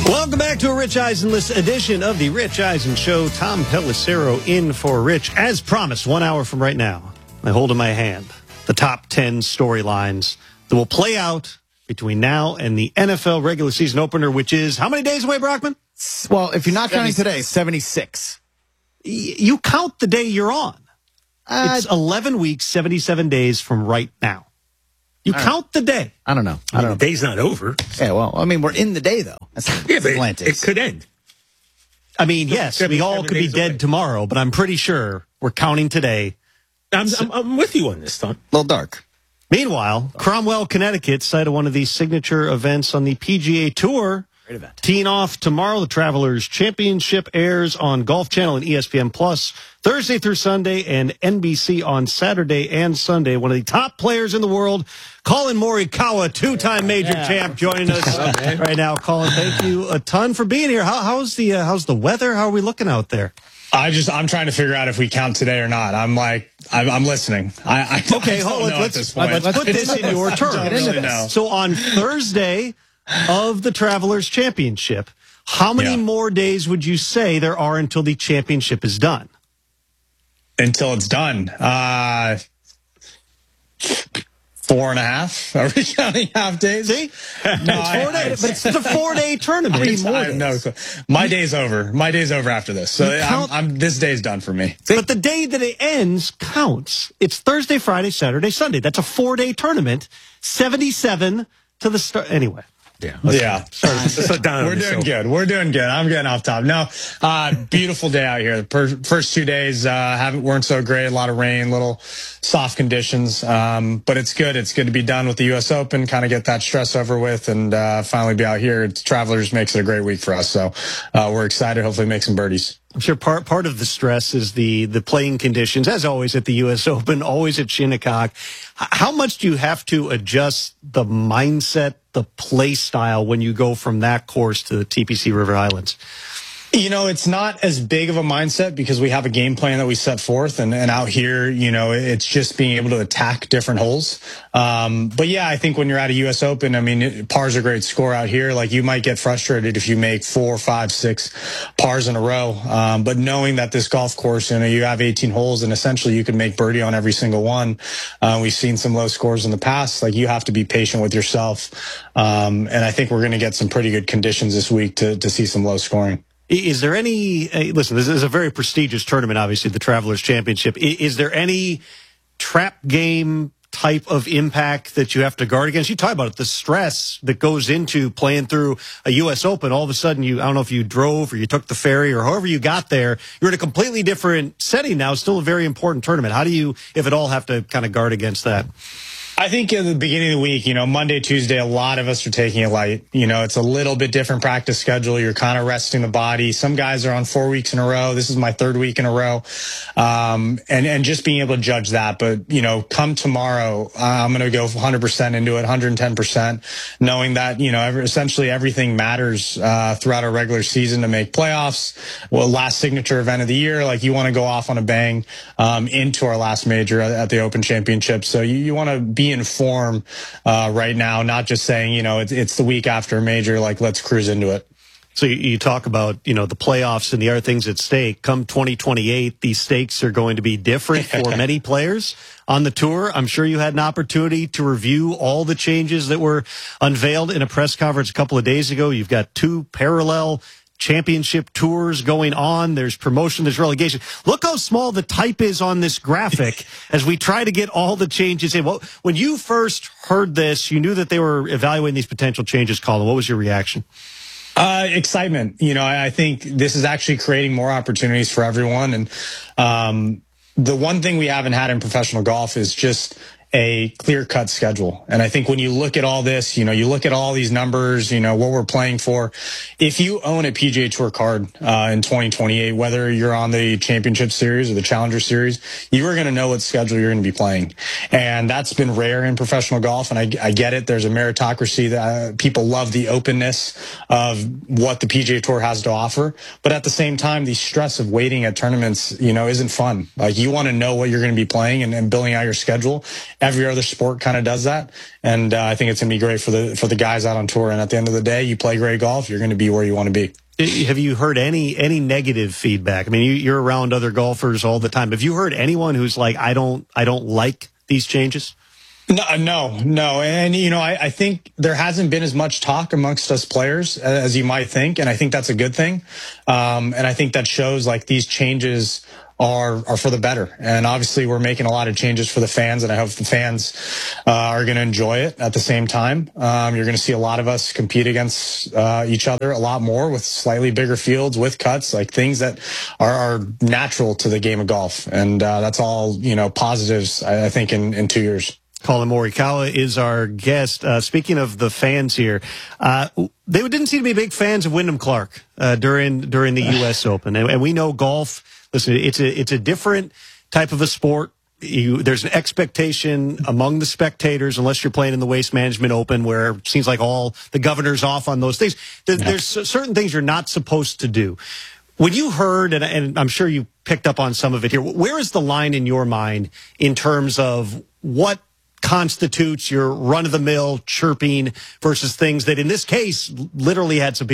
Welcome back to a Rich Eisenless edition of the Rich Eisen Show. Tom Pelissero in for Rich. As promised, 1 hour from right now, I hold in my hand the top 10 storylines that will play out between now and the NFL regular season opener, which is how many days away, Brockman? Well, if you're not counting today, 76. You count the day you're on. It's 11 weeks, 77 days from right now. You count the day. I don't know. The day's not over. Yeah, well, I mean, we're in the day, though. That's it could end. I mean, yes, we all could be dead tomorrow, but I'm pretty sure we're counting today. I'm with you on this, Tom. A little dark. Meanwhile, Cromwell, Connecticut, site of one of these signature events on the PGA Tour. Great event. Teeing off tomorrow, the Travelers Championship airs on Golf Channel and ESPN Plus Thursday through Sunday, and NBC on Saturday and Sunday. One of the top players in the world, Colin Morikawa, two-time major champ, joining us right now. Colin, thank you a ton for being here. How's the weather? How are we looking out there? I'm trying to figure out if we count today or not. I'm listening. Okay, let's put this in your terms. So on Thursday of the Travelers Championship, how many more days would you say there are until the championship is done? Until it's done. 4.5. Are we counting half days? See? It's 4 days, but it's a 4-day tournament. My day's over. My day's over after this. So this day's done for me. But the day that it ends counts. It's Thursday, Friday, Saturday, Sunday. That's a 4-day tournament. 77 to the start. Anyway. Yeah. We're doing good. We're doing good. I'm getting off top. No, beautiful day out here. The first 2 days weren't so great. A lot of rain, little soft conditions. But it's good. It's good to be done with the U.S. Open, kind of get that stress over with, and finally be out here. Travelers makes it a great week for us. So we're excited. Hopefully make some birdies. I'm sure part of the stress is the playing conditions, as always at the U.S. Open, always at Shinnecock. How much do you have to adjust the mindset, the play style when you go from that course to the TPC River Highlands? You know, it's not as big of a mindset because we have a game plan that we set forth, and out here, you know, it's just being able to attack different holes. But yeah, I think when you're at a U.S. Open, I mean, par's a great score out here. Like, you might get frustrated if you make 4, 5, 6 pars in a row. But knowing that this golf course, you know, you have 18 holes and essentially you can make birdie on every single one. We've seen some low scores in the past. Like, you have to be patient with yourself. And I think we're going to get some pretty good conditions this week to see some low scoring. Is there any, listen, this is a very prestigious tournament, obviously, the Travelers Championship. Is there any trap game type of impact that you have to guard against? You talk about it, the stress that goes into playing through a U.S. Open. All of a sudden, I don't know if you drove or you took the ferry or however you got there, you're in a completely different setting now. It's still a very important tournament. How do you, if at all, have to kind of guard against that? I think at the beginning of the week, you know, Monday, Tuesday, a lot of us are taking it light. You know, it's a little bit different practice schedule. You're kind of resting the body. Some guys are on 4 weeks in a row. This is my 3rd week in a row. And just being able to judge that. But, you know, come tomorrow, I'm going to go 100% into it, 110%, knowing that, you know, essentially everything matters throughout our regular season to make playoffs. Well, last signature event of the year, like, you want to go off on a bang into our last major at the Open Championship. So you want to be in form right now, not just saying, you know, it's the week after a major, like, let's cruise into it. So you talk about, you know, the playoffs and the other things at stake. Come 2028, these stakes are going to be different for many players on the tour. I'm sure you had an opportunity to review all the changes that were unveiled in a press conference a couple of days ago. You've got 2 parallel championship tours going on. There's promotion, there's relegation. Look how small the type is on this graphic as we try to get all the changes in. Well, when you first heard this, you knew that they were evaluating these potential changes, Colin. What was your reaction? Excitement. You know, I think this is actually creating more opportunities for everyone. And the one thing we haven't had in professional golf is just a clear-cut schedule. And I think when you look at all this, you know, you look at all these numbers, you know, what we're playing for. If you own a PGA Tour card in 2028, whether you're on the Championship Series or the Challenger Series, you are going to know what schedule you're going to be playing. And that's been rare in professional golf, and I get it. There's a meritocracy that people love the openness of what the PGA Tour has to offer. But at the same time, the stress of waiting at tournaments, you know, isn't fun. Like, you want to know what you're going to be playing and building out your schedule. every other sport kind of does that. And I think it's going to be great for the guys out on tour. And at the end of the day, you play great golf, you're going to be where you want to be. Have you heard any negative feedback? I mean, you're around other golfers all the time. Have you heard anyone who's like, I don't like these changes? No. And, I think there hasn't been as much talk amongst us players as you might think. And I think that's a good thing. And I think that shows like these changes are for the better. And obviously we're making a lot of changes for the fans, and I hope the fans are going to enjoy it at the same time. You're going to see a lot of us compete against each other a lot more with slightly bigger fields, with cuts, like things that are natural to the game of golf. And that's all, positives, I think, in 2 years. Collin Morikawa is our guest. Speaking of the fans here, they didn't seem to be big fans of Wyndham Clark during the U.S. Open, and we know golf. Listen, it's a different type of a sport. There's an expectation among the spectators, unless you're playing in the Waste Management Open, where it seems like all the governor's off on those things. There's certain things you're not supposed to do. When you heard, and I'm sure you picked up on some of it here, where is the line in your mind in terms of what constitutes your run-of-the-mill chirping versus things that, in this case, literally had some